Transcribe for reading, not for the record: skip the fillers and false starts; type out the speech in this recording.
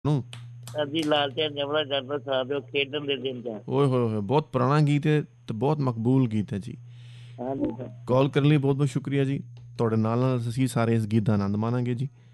ਨੂੰ ਅਸੀਂ ਲਾਲਚਨ ਜਮਲਾ ਜਨਰਲ ਸਾਹਿਬ ਦੇ ਉਹ ਖੇਡਣ ਦੇ ਦਿਨ ਚ। ਓਏ ਹੋਏ ਹੋਏ, ਬਹੁਤ ਪੁਰਾਣਾ ਗੀਤ ਹੈ ਤੇ ਬਹੁਤ ਮਕਬੂਲ ਗੀਤ ਹੈ ਜੀ। ਹਾਂਜੀ ਸਰ। ਕਾਲ ਕਰਨ ਲਈ ਬਹੁਤ ਬਹੁਤ ਸ਼ੁਕਰੀਆ ਜੀ। ਤੁਹਾਡੇ ਨਾਲ ਨਾਲ ਅਸੀਂ ਸਾਰੇ ਇਸ ਗੀਤ ਦਾ ਆਨੰਦ ਮਾਣਾਂਗੇ ਜੀ।